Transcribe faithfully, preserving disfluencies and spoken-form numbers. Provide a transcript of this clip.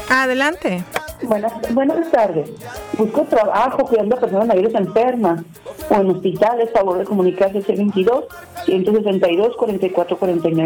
Adelante. Buenas, buenas tardes. Busco trabajo cuidando a personas mayores enfermas o en hospitales. Favor de comunicarse C veintidós, ciento sesenta y dos, cuarenta y cuatro cuarenta y nueve.